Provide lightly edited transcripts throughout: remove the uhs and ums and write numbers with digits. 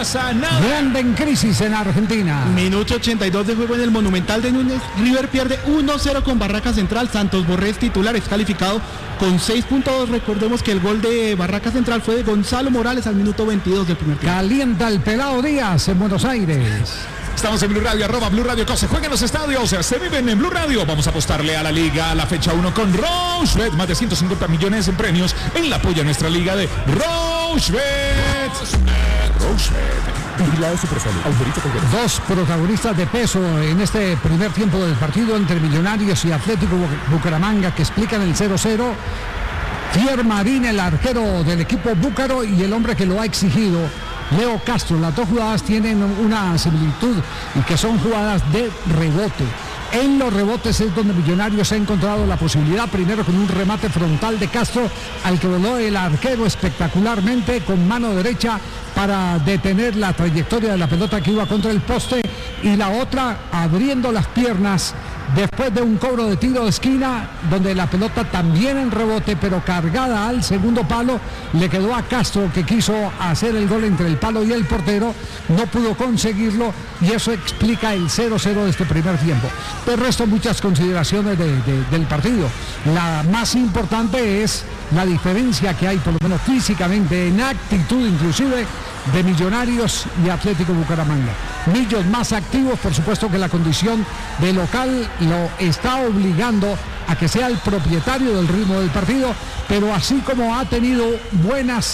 pasa nada. Grande en crisis en Argentina. Minuto 82 de juego en el Monumental de Núñez. River pierde 1-0 con Barraca Central. Santos Borré es titular, es calificado con 6 puntos. Recordemos que el gol de Barraca Central fue de Gonzalo Morales al minuto 22 del primer tiempo. Calienta el Pelao Díaz en Buenos Aires. Estamos en Blue Radio, @Blue Radio Co. Se juega en los estadios, se viven en Blue Radio. Vamos a apostarle a la liga, a la fecha 1 con Rochebet. Más de 150 millones en premios en la apoya nuestra liga de Rochebet. Vigilado Supersalud. Autoriza con derecho. Dos protagonistas de peso en este primer tiempo del partido entre Millonarios y Atlético Bucaramanga que explican el 0-0. Fier Marín, el arquero del equipo búcaro, y el hombre que lo ha exigido, Leo Castro. Las dos jugadas tienen una similitud y que son jugadas de rebote. En los rebotes es donde Millonarios ha encontrado la posibilidad, primero con un remate frontal de Castro, al que voló el arquero espectacularmente con mano derecha para detener la trayectoria de la pelota que iba contra el poste, y la otra abriendo las piernas después de un cobro de tiro de esquina donde la pelota también en rebote pero cargada al segundo palo, le quedó a Castro, que quiso hacer el gol entre el palo y el portero, no pudo conseguirlo, y eso explica el 0-0 de este primer tiempo. De resto, muchas consideraciones del partido. La más importante es la diferencia que hay, por lo menos físicamente, en actitud inclusive, de Millonarios y Atlético Bucaramanga. Millos más activos, por supuesto que la condición de local lo está obligando a que sea el propietario del ritmo del partido, pero así como ha tenido buenas,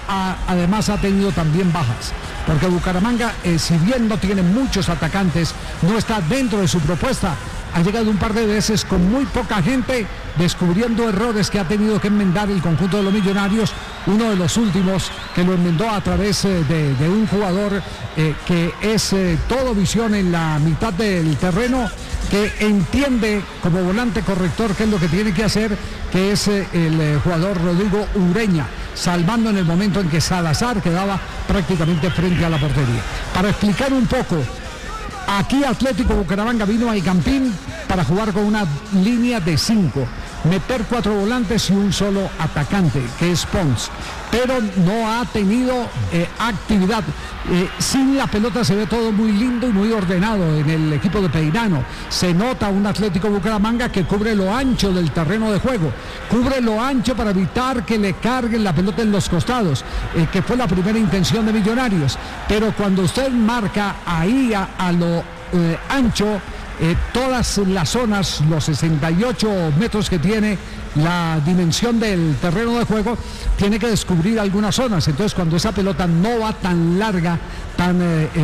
además ha tenido también bajas. Porque Bucaramanga, si bien no tiene muchos atacantes, no está dentro de su propuesta. Ha llegado un par de veces con muy poca gente, descubriendo errores que ha tenido que enmendar el conjunto de los Millonarios. Uno de los últimos que lo enmendó a través de un jugador que es todo visión en la mitad del terreno, que entiende como volante corrector qué es lo que tiene que hacer, que es el jugador Rodrigo Ureña, salvando en el momento en que Salazar quedaba prácticamente frente a la portería. Para explicar un poco, aquí Atlético Bucaramanga vino al Campín para jugar con una línea de 5, meter 4 volantes y un solo atacante, que es Pons, pero no ha tenido actividad. Sin la pelota se ve todo muy lindo y muy ordenado en el equipo de Peirano. Se nota un Atlético Bucaramanga que cubre lo ancho del terreno de juego, cubre lo ancho para evitar que le carguen la pelota en los costados, que fue la primera intención de Millonarios. Pero cuando usted marca ahí a lo ancho, todas las zonas, los 68 metros que tiene la dimensión del terreno de juego, tiene que descubrir algunas zonas. Entonces, cuando esa pelota no va tan larga, tan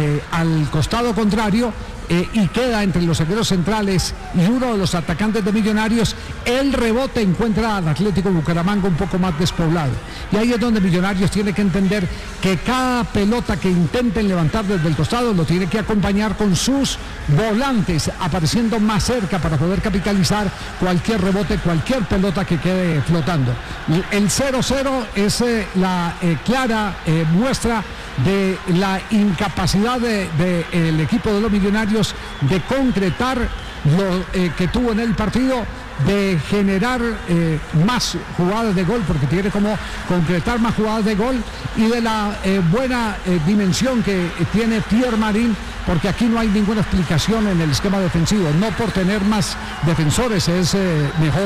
al costado contrario, y queda entre los zagueros centrales y uno de los atacantes de Millonarios, el rebote encuentra al Atlético Bucaramanga un poco más despoblado. Y ahí es donde Millonarios tiene que entender que cada pelota que intenten levantar desde el costado lo tiene que acompañar con sus volantes apareciendo más cerca para poder capitalizar cualquier rebote, cualquier pelota que quede flotando. El 0-0 es la clara muestra de la incapacidad del equipo de los Millonarios de concretar lo que tuvo en el partido, de generar más jugadas de gol, porque tiene como concretar más jugadas de gol, y de la buena dimensión que tiene Fier Marín, porque aquí no hay ninguna explicación en el esquema defensivo, no por tener más defensores es mejor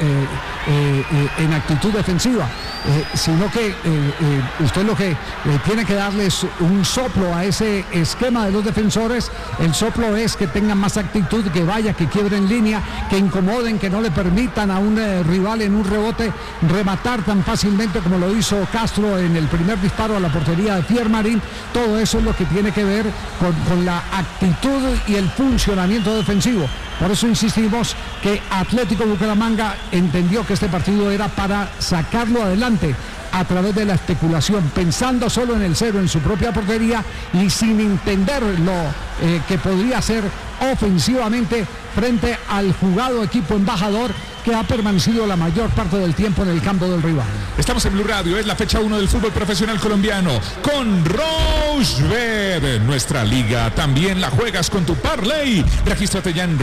en actitud defensiva, sino que usted lo que tiene que darles un soplo a ese esquema de los defensores. El soplo es que tengan más actitud, que vaya, que quiebren línea, que incomoden, que no le permitan a un rival en un rebote rematar tan fácilmente como lo hizo Castro en el primer disparo a la portería de Fier Marín. Todo eso es lo que tiene que ver con la actitud y el funcionamiento defensivo. Por eso insistimos que Atlético Bucaramanga entendió que este partido era para sacarlo adelante a través de la especulación, pensando solo en el 0 en su propia portería y sin entender lo que podría hacer ofensivamente frente al jugado equipo embajador, que ha permanecido la mayor parte del tiempo en el campo del rival. Estamos en Blue Radio, es la fecha 1 del fútbol profesional colombiano con Rochebet. Nuestra liga también la juegas con tu parlay. Regístrate ya en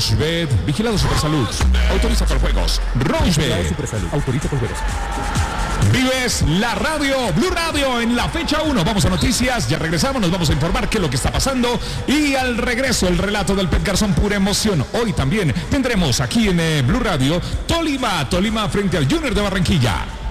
Rochebet. Vigilado Supersalud. Autoriza por juegos. Rochebet. Supersalud. Autoriza por juegos. Vives la radio, Blue Radio en la fecha 1. Vamos a noticias, ya regresamos, nos vamos a informar qué es lo que está pasando. Y al regreso, el relato del Pet Garzón, pura emoción. Hoy también tendremos aquí en Blue Radio Tolima frente al Junior de Barranquilla.